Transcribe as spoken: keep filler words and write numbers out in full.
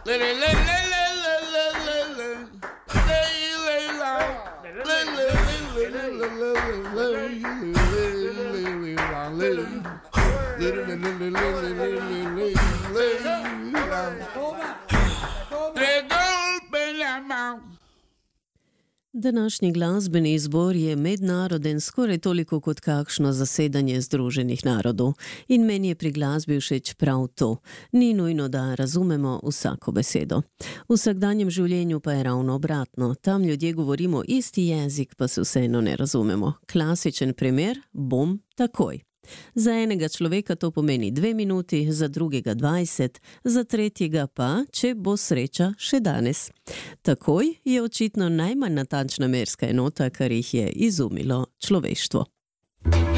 Današnji glasbeni izbor je mednaroden skoraj toliko kot kakšno zasedanje Združenih narodov. In meni je pri glasbi všeč prav to. Ni nujno, da razumemo vsako besedo. V vsakdanjem življenju pa je ravno obratno. Tam ljudje govorimo isti jezik, pa se vseeno ne razumemo. Klasičen primer, bom takoj. Za enega človeka to pomeni dve minuti, za drugega dvajset, za tretjega pa, če bo sreča, še danes. Takoj je očitno najmanj natančna merska enota, kar jih je izumilo človeštvo.